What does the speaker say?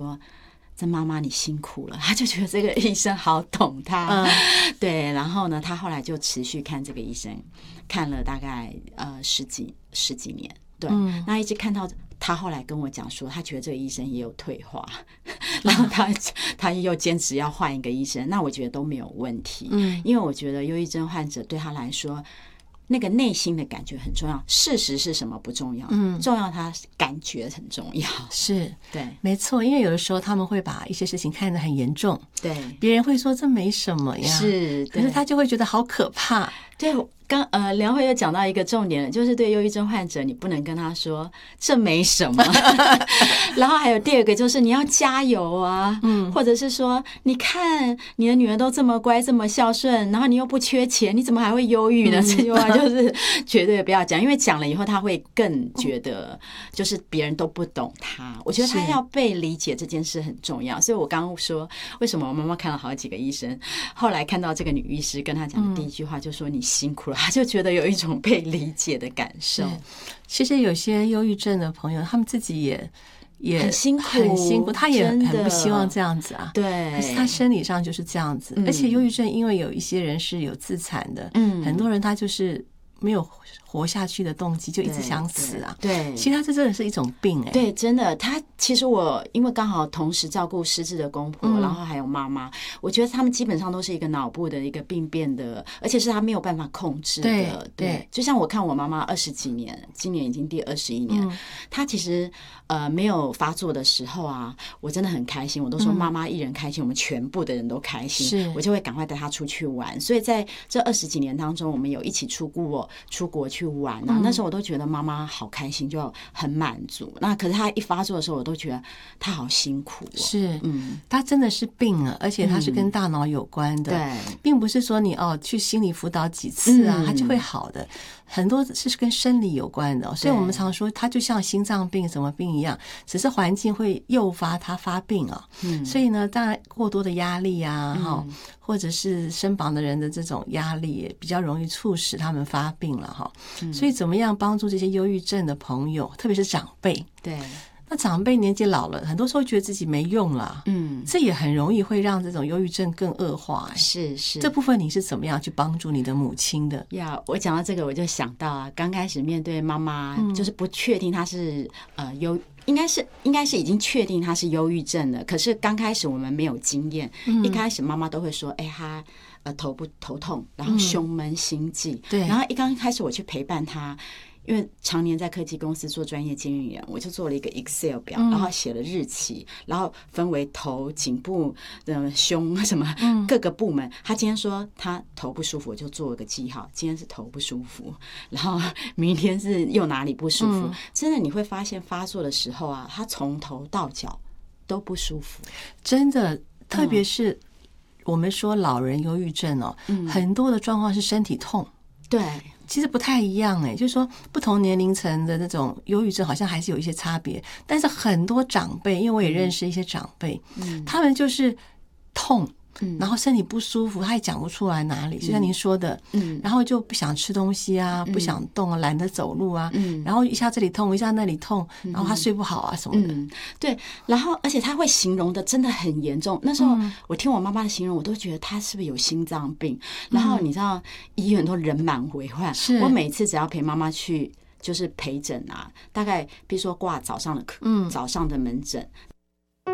说，这妈妈你辛苦了，他就觉得这个医生好懂他，对，然后呢，他后来就持续看这个医生，看了大概十几年，对，那一直看到他后来跟我讲说，他觉得这个医生也有退化，然后他又坚持要换一个医生，那我觉得都没有问题，因为我觉得忧郁症患者对他来说，那个内心的感觉很重要，事实是什么不重要，重要他感觉很重要。 是， 对， 没错，因为有的时候他们会把一些事情看得很严重， 对， 别人会说这没什么呀， 是， 可是他就会觉得好可怕。 对，梁慧又讲到一个重点了，就是对忧郁症患者，你不能跟他说这没什么。然后还有第二个就是你要加油啊，或者是说你看你的女儿都这么乖这么孝顺，然后你又不缺钱，你怎么还会忧郁呢？这句话就是绝对不要讲，因为讲了以后他会更觉得就是别人都不懂他。我觉得他要被理解这件事很重要，所以我刚刚说为什么我妈妈看了好几个医生，后来看到这个女医师跟她讲的第一句话就说你辛苦了，他就觉得有一种被理解的感受。 其实有些忧郁症的朋友，他们自己也很辛苦， 他也很不希望这样子啊。 对， 可是他生理上就是这样子，而且忧郁症因为有一些人是有自残的，很多人他就是没有活下去的动机，就一直想死啊。 对， 其实他这真的是一种病哎。 对，真的，他其实我因为刚好同时照顾失智的公婆，然后还有妈妈，我觉得他们基本上都是一个脑部的一个病变的，而且是他没有办法控制的。对，就像我看我妈妈20几年，今年已经第21年，她其实没有发作的时候啊，我真的很开心，我都说妈妈一人开心，我们全部的人都开心，我就会赶快带她出去玩。所以在这20几年当中，我们有一起出国去玩啊，那时候我都觉得妈妈好开心，就很满足。那可是她一发作的时候，我都觉得她好辛苦哦。 是，她真的是病了，而且她是跟大脑有关的， 对， 并不是说你去心理辅导几次啊，她就会好的。很多是跟生理有关的，所以我们常说它就像心脏病什么病一样，只是环境会诱发它发病啊。所以呢，当然过多的压力啊，或者是身旁的人的这种压力，也比较容易促使他们发病了哈。所以怎么样帮助这些忧郁症的朋友，特别是长辈？ 对。 那长辈年纪老了，很多时候觉得自己没用了，这也很容易会让这种忧郁症更恶化。是，这部分你是怎么样去帮助你的母亲的？ 我讲到这个，我就想到啊，刚开始面对妈妈，就是不确定她是应该是已经确定她是忧郁症了，可是刚开始我们没有经验，一开始妈妈都会说，她头痛，然后胸闷心悸，对，然后刚开始我去陪伴她。因为常年在科技公司做专业经理人，我就做了一个 Excel 表，然后写了日期，然后分为头、颈部、胸什么各个部门。他今天说他头不舒服，我就做了个记号，今天是头不舒服，然后明天是又哪里不舒服。真的你会发现发作的时候啊，他从头到脚都不舒服， 真的，特别是我们说老人忧郁症很多的状况是身体痛， 对。 其实不太一样就是说不同年龄层的那种忧郁症好像还是有一些差别，但是很多长辈，因为我也认识一些长辈，他们就是痛，然后身体不舒服，他也讲不出来哪里，就像您说的，然后就不想吃东西啊，不想动啊，懒得走路啊，然后一下这里痛，一下那里痛，然后他睡不好啊什么的， 对，然后而且他会形容的真的很严重。那时候我听我妈妈的形容，我都觉得他是不是有心脏病？然后你知道医院都人满为患，我每次只要陪妈妈去。就是陪诊啊，大概比如说挂早上的门诊，